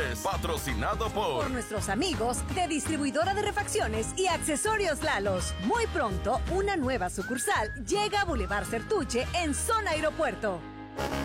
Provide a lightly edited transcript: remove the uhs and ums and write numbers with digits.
es patrocinado por nuestros amigos de Distribuidora de Refacciones y Accesorios Lalos. Muy pronto, una nueva sucursal llega a Boulevard Certuche en Zona Aeropuerto.